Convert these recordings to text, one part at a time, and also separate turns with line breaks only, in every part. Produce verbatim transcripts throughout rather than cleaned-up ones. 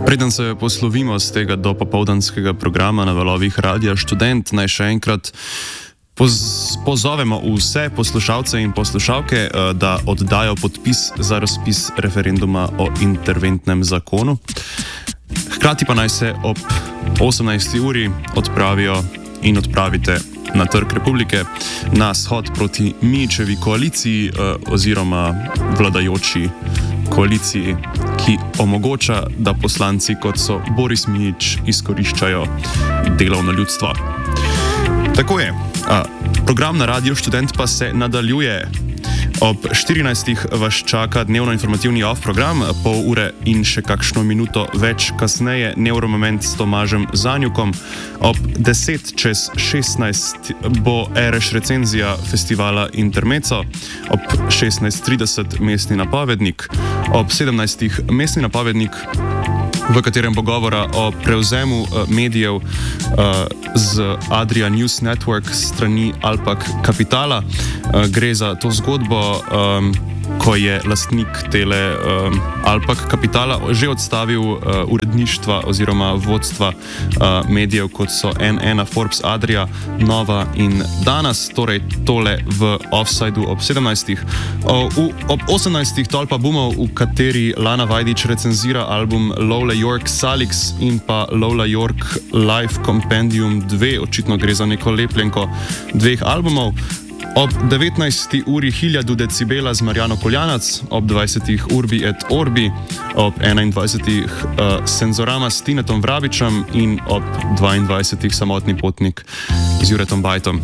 Preden se poslovimo z tega dopopoldanskega programa na valovih Radia Študent, naj še enkrat poz pozovemo vse poslušalce in poslušalke, da oddajo podpis za razpis referenduma o interventnem zakonu. Hkrati pa naj se ob osemnajsti uri odpravijo in odpravite na Trg Republike na shod proti Mijićevi koaliciji oziroma vladajoči koaliciji, ki omogoča, da poslanci kot so Boris Mijić izkoriščajo delovno ljudstvo. Tako je, program na Radiu Študent pa se nadaljuje. Ob štirinajstih vas čaka dnevno informativni off program, pol ure in še kakšno minuto več kasneje Neuromoment s Tomažem Zanjukom. Ob deset čez šestnajst bo Ereš recenzija festivala Intermezzo, ob šestnajst trideset mestni napovednik, ob sedemnajstih mestni napovednik, v katerem bo govora o prevzemu medijev z Adria News Network strani Alpak Kapitala. Gre za to zgodbo, ko je lastnik tele Alpak Kapitala že odstavil uredništva oziroma vodstva medijev, kot so N ena, Forbes, Adria, Nova in Danas, torej tole v Offsideu ob sedemnajstih. Ob osemnajstih Tolpa bumov, v kateri Lana Vajdič recenzira album Lola York Salix in pa Lola York Live Compendium dve, očitno gre za neko lepljenko dveh albumov. Ob devetnajsti uri Hiljadu decibela z Marjano Koljanac, ob dvajsetih Urbi et Orbi, ob enaindvajsetih uh, Senzorama s Tinetom Vrabičem in ob dvaindvajsetih Samotni potnik z Juretom Bajtom.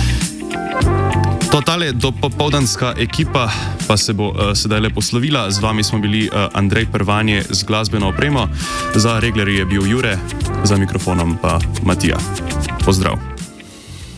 Totale dopopoldanska ekipa pa se bo uh, sedaj le poslovila. Z vami smo bili uh, Andrej Prvanje z glasbeno opremo, za reglerji je bil Jure, za mikrofonom pa Matija. Pozdrav!